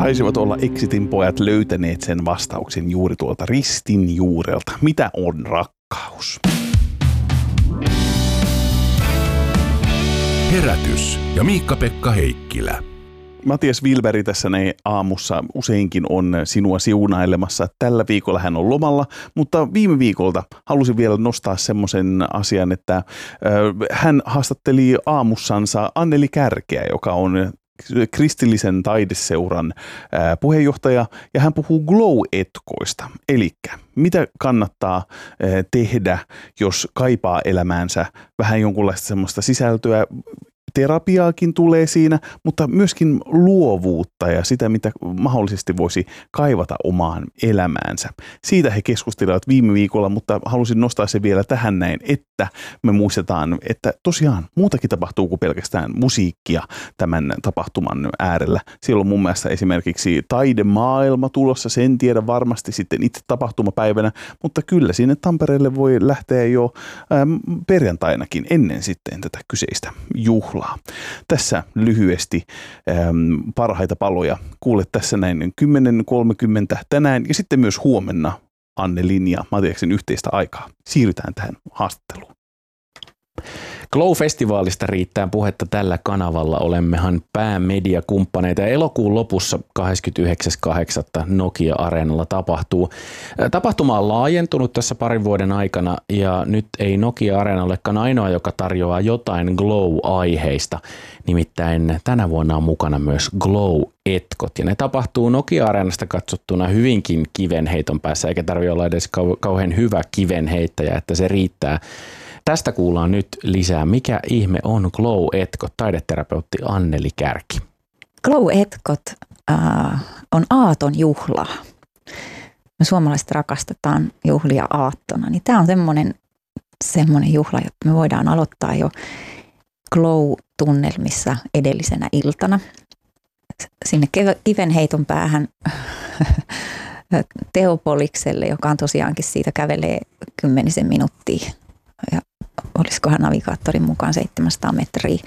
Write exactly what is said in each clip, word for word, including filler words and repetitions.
Taisivat olla Exitin pojat löytäneet sen vastauksen juuri tuolta ristin juurelta. Mitä on rakkaus? Herätys ja Miikka-Pekka Heikkilä. Matias Wilberg tässä näin aamussa useinkin on sinua siunailemassa. Tällä viikolla hän on lomalla, mutta viime viikolta halusin vielä nostaa semmoisen asian, että äh, hän haastatteli aamussansa Anneli Kärkeä, joka on kristillisen taideseuran ää, puheenjohtaja, ja hän puhuu glow-etkoista. Elikkä mitä kannattaa ää, tehdä, jos kaipaa elämäänsä vähän jonkunlaista semmoista sisältöä. Terapiaakin tulee siinä, mutta myöskin luovuutta ja sitä, mitä mahdollisesti voisi kaivata omaan elämäänsä. Siitä he keskustelivat viime viikolla, mutta halusin nostaa se vielä tähän näin, että me muistetaan, että tosiaan muutakin tapahtuu kuin pelkästään musiikkia tämän tapahtuman äärellä. Siellä on mun mielestä esimerkiksi taidemaailma tulossa, sen tiedä varmasti sitten itse tapahtumapäivänä, mutta kyllä sinne Tampereelle voi lähteä jo ähm, perjantainakin ennen sitten tätä kyseistä juhlaa. Tässä lyhyesti ähm, parhaita paloja. Kuulet tässä näin kymmenen kolmekymmentä tänään ja sitten myös huomenna Annelin ja Matiaksen yhteistä aikaa. Siirrytään tähän haastatteluun. Glow-festivaalista riittää puhetta tällä kanavalla. Olemmehan päämediakumppaneita ja elokuun lopussa kahdeskymmenesyhdeksäs kahdeksatta Nokia-areenalla tapahtuu. Tapahtuma on laajentunut tässä parin vuoden aikana ja nyt ei Nokia-areena olekaan ainoa, joka tarjoaa jotain Glow-aiheista. Nimittäin tänä vuonna on mukana myös Glow-etkot ja ne tapahtuu Nokia-areenasta katsottuna hyvinkin kivenheiton päässä, eikä tarvitse olla edes kau- kauhean hyvä kivenheittäjä, että se riittää. Tästä kuullaan nyt lisää. Mikä ihme on Glow-etkot? Taideterapeutti Anneli Kärki. Glow-etkot äh, on aaton juhla. Me suomalaiset rakastetaan juhlia aattona. Niin tämä on semmoinen, semmoinen juhla, että me voidaan aloittaa jo Glow-tunnelmissa edellisenä iltana. Sinne kivenheiton päähän Teopolikselle, joka on tosiaankin siitä kävelee kymmenisen minuuttia. Ja olisikohan navigaattorin mukaan seitsemänsataa metriä.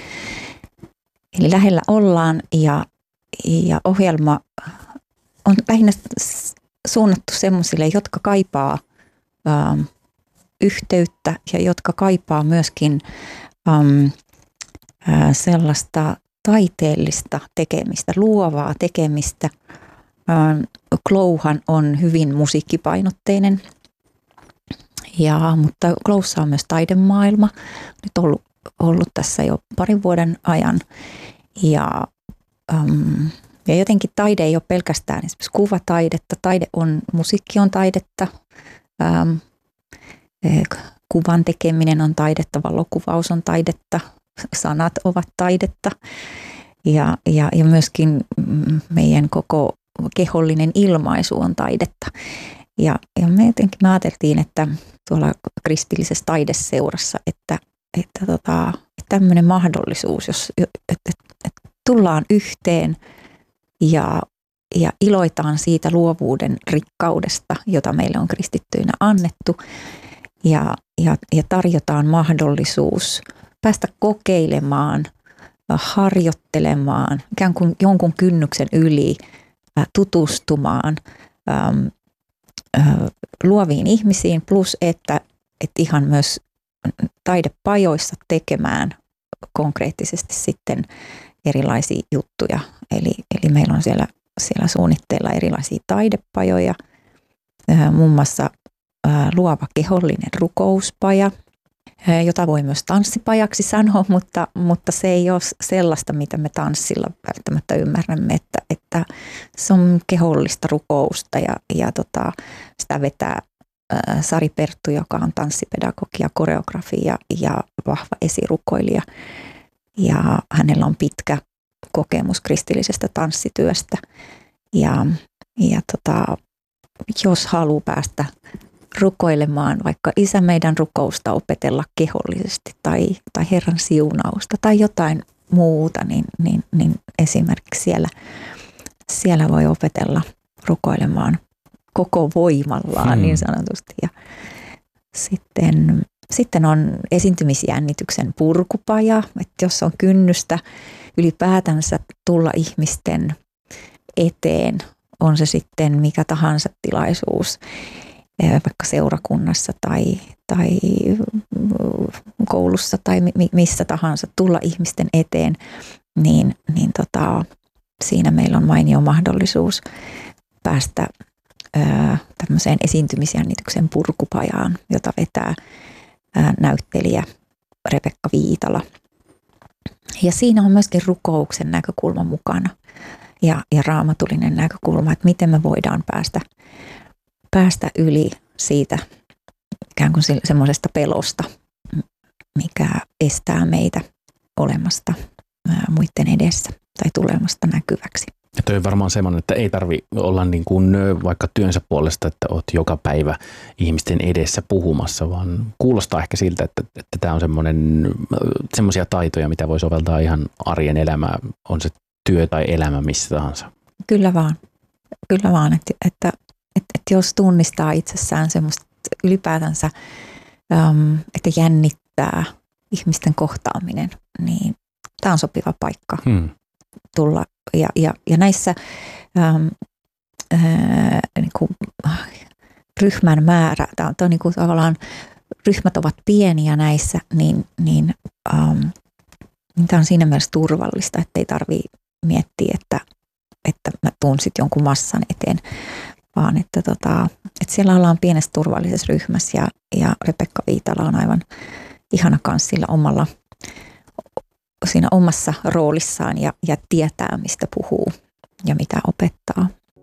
Eli lähellä ollaan ja, ja ohjelma on lähinnä suunnattu semmoisille, jotka kaipaa ähm, yhteyttä ja jotka kaipaa myöskin ähm, äh, sellaista taiteellista tekemistä, luovaa tekemistä. Ähm, Glowhan on hyvin musiikkipainotteinen. Ja, mutta Glowssa on myös taidemaailma, nyt on ollut, ollut tässä jo parin vuoden ajan. Ja, äm, ja jotenkin taide ei ole pelkästään esimerkiksi kuvataidetta, taide on, musiikki on taidetta, äm, kuvan tekeminen on taidetta, valokuvaus on taidetta, sanat ovat taidetta ja, ja, ja myöskin meidän koko kehollinen ilmaisu on taidetta. Ja, ja me jotenkin me ajateltiin, että tuolla kristillisessä taideseurassa, että, että, tota, että tämmöinen mahdollisuus, jos että, että, että tullaan yhteen ja, ja iloitaan siitä luovuuden rikkaudesta, jota meille on kristittyinä annettu ja, ja, ja tarjotaan mahdollisuus päästä kokeilemaan, harjoittelemaan, ikään kuin jonkun kynnyksen yli, tutustumaan luoviin ihmisiin, plus että, että ihan myös taidepajoissa tekemään konkreettisesti sitten erilaisia juttuja. Eli, eli meillä on siellä, siellä suunnitteilla erilaisia taidepajoja, muun muassa luova kehollinen rukouspaja, jota voi myös tanssipajaksi sanoa, mutta, mutta se ei ole sellaista, mitä me tanssilla välttämättä ymmärrämme, että, että se on kehollista rukousta ja, ja tota, sitä vetää ää, Sari Perttu, joka on tanssipedagogi ja koreografi ja, ja vahva esirukoilija. Ja hänellä on pitkä kokemus kristillisestä tanssityöstä ja, ja tota, jos haluaa päästä rukoilemaan vaikka Isä meidän rukousta opetella kehollisesti tai, tai Herran siunausta tai jotain muuta, niin, niin, niin esimerkiksi siellä, siellä voi opetella rukoilemaan koko voimallaan hmm. niin sanotusti. Ja sitten, sitten on esiintymisjännityksen purkupaja, että jos on kynnystä ylipäätänsä tulla ihmisten eteen, on se sitten mikä tahansa tilaisuus, vaikka seurakunnassa tai, tai koulussa tai missä tahansa, tulla ihmisten eteen, niin, niin tota, siinä meillä on mainio mahdollisuus päästä ää, tämmöiseen esiintymisjännityksen purkupajaan, jota vetää ää, näyttelijä Rebekka Viitala. Ja siinä on myöskin rukouksen näkökulma mukana ja, ja raamatullinen näkökulma, että miten me voidaan päästä, päästä yli siitä ikään kuin semmoisesta pelosta, mikä estää meitä olemasta ää, muiden edessä tai tulemasta näkyväksi. Ja toi on varmaan semmoinen, että ei tarvi olla niin kuin vaikka työnsä puolesta, että oot joka päivä ihmisten edessä puhumassa, vaan kuulostaa ehkä siltä, että, että tämä on semmoinen, semmoisia taitoja, mitä voi soveltaa ihan arjen elämään, on se työ tai elämä missä tahansa. Kyllä vaan, kyllä vaan, että, että, että, että jos tunnistaa itsessään semmoista ylipäätänsä, että jännittää ihmisten kohtaaminen, niin tämä on sopiva paikka hmm. tulla. Ja, ja, ja näissä ähm, äh, niin kuin, ryhmän määrä, tämä on, tämä on niin kuin tavallaan, ryhmät ovat pieniä näissä, niin, niin, ähm, niin tämä on siinä mielessä turvallista, että ei tarvitse miettiä, että, että mä tuun sitten jonkun massan eteen, vaan että, tota, että siellä ollaan pienessä turvallisessa ryhmässä ja, ja Rebekka Viitala on aivan ihana kanssa sillä omalla siinä omassa roolissaan ja, ja tietää, mistä puhuu ja mitä opettaa.